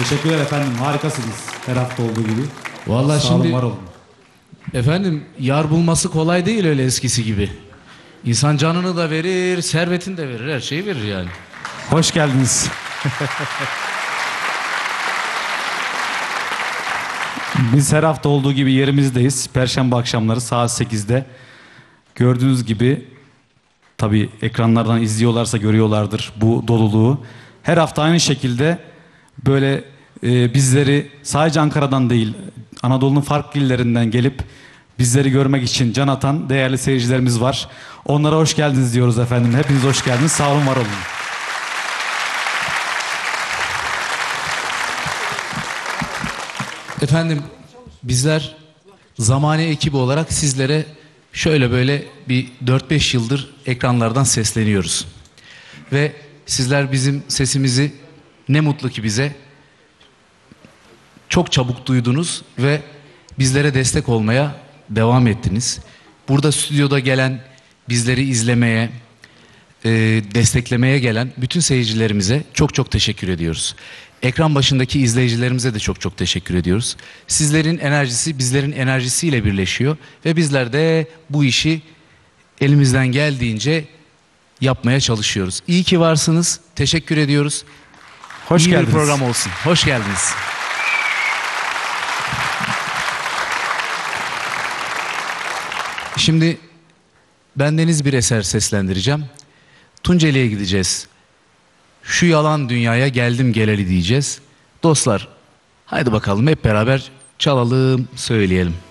Teşekkürler efendim. Harikasınız. Her hafta olduğu gibi. Vallahi Sağ olun, şimdi var olun. efendim yar bulması kolay değil öyle eskisi gibi. İnsan canını da verir, servetini de verir, her şeyi verir yani. Hoş geldiniz. Biz her hafta olduğu gibi yerimizdeyiz. Perşembe akşamları saat 8'de. Gördüğünüz gibi, tabii ekranlardan izliyorlarsa görüyorlardır bu doluluğu. Her hafta aynı şekilde böyle bizleri sadece Ankara'dan değil, Anadolu'nun farklı illerinden gelip bizleri görmek için can atan değerli seyircilerimiz var. Onlara hoş geldiniz diyoruz efendim. Hepiniz hoş geldiniz. Sağ olun, var olun. Efendim bizler Zamane ekibi olarak sizlere şöyle böyle bir 4-5 yıldır ekranlardan sesleniyoruz. Ve sizler bizim sesimizi ne mutlu ki bize çok çabuk duydunuz ve bizlere destek olmaya devam ettiniz. Burada stüdyoda gelen, bizleri izlemeye, desteklemeye gelen bütün seyircilerimize çok çok teşekkür ediyoruz. Ekran başındaki izleyicilerimize de çok çok teşekkür ediyoruz. Sizlerin enerjisi bizlerin enerjisiyle birleşiyor ve bizler de bu işi elimizden geldiğince yapmaya çalışıyoruz. İyi ki varsınız. Teşekkür ediyoruz. Hoş İyi geldiniz. bir program olsun. Hoş geldiniz. Şimdi bendeniz bir eser seslendireceğim. Tunceli'ye gideceğiz. Şu yalan dünyaya geldim geleli diyeceğiz. Dostlar, haydi bakalım hep beraber çalalım, söyleyelim.